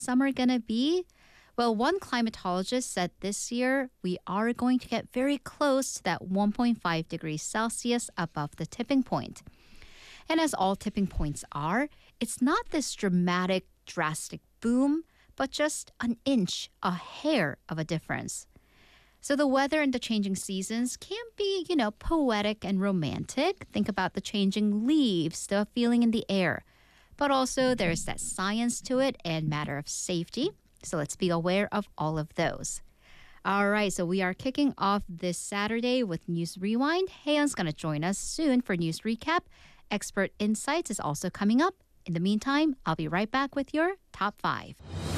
summer gonna be? Well, one climatologist said this year we are going to get very close to that 1.5 degrees Celsius above the tipping point. And as all tipping points are, it's not this dramatic, drastic boom, but just an inch, a hair of a difference. So the weather and the changing seasons can be, poetic and romantic. Think about the changing leaves, the feeling in the air. But also there's that science to it and matter of safety. So let's be aware of all of those. All right, so we are kicking off this Saturday with News Rewind. Haeyeon's going to join us soon for News Recap. Expert Insights is also coming up. In the meantime, I'll be right back with your Top 5.